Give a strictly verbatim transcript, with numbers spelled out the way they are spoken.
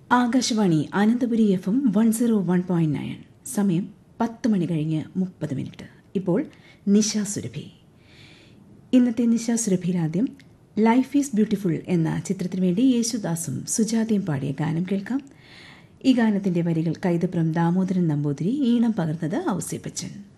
Akashvani Ananthapuri F M one zero one point nine. സമയം പത്ത് മണി കഴിഞ്ഞ് മുപ്പത് മിനിറ്റ്. ഇപ്പോൾ നിശാ സുരഭി. ഇന്നത്തെ നിശാ സുരഭിയിൽ ആദ്യം ലൈഫ് ഈസ് ബ്യൂട്ടിഫുൾ എന്ന ചിത്രത്തിനു വേണ്ടി യേശുദാസും സുജാതയും പാടിയ ഗാനം കേൾക്കാം. ഈ ഗാനത്തിന്റെ വരികൾ കൈതപ്രം ദാമോദരൻ നമ്പൂതിരി, ഈണം പകർന്നത് ഔസേപ്പച്ചൻ.